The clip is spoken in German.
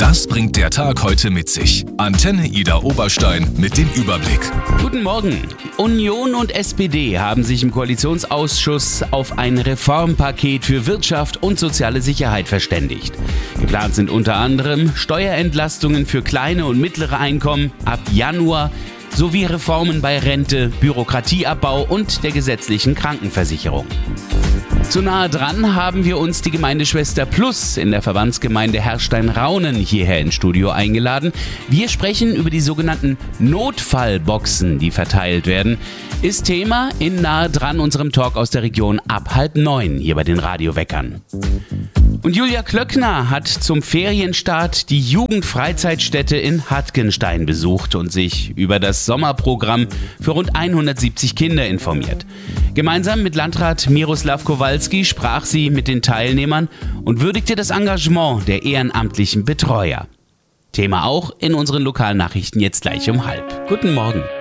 Was bringt der Tag heute mit sich? Antenne Ida Oberstein mit dem Überblick. Guten Morgen. Union und SPD haben sich im Koalitionsausschuss auf ein Reformpaket für Wirtschaft und soziale Sicherheit verständigt. Geplant sind unter anderem Steuerentlastungen für kleine und mittlere Einkommen ab Januar sowie Reformen bei Rente, Bürokratieabbau und der gesetzlichen Krankenversicherung. Zu nahe dran haben wir uns die Gemeindeschwester Plus in der Verbandsgemeinde Herrstein-Raunen hierher ins Studio eingeladen. Wir sprechen über die sogenannten Notfallboxen, die verteilt werden. Ist Thema in nahe dran unserem Talk aus der Region ab 8:30 hier bei den Radioweckern. Und Julia Klöckner hat zum Ferienstart die Jugendfreizeitstätte in Hattgenstein besucht und sich über das Sommerprogramm für rund 170 Kinder informiert. Gemeinsam mit Landrat Miroslav Kowalski sprach sie mit den Teilnehmern und würdigte das Engagement der ehrenamtlichen Betreuer. Thema auch in unseren Lokalnachrichten jetzt gleich um 12:30. Guten Morgen.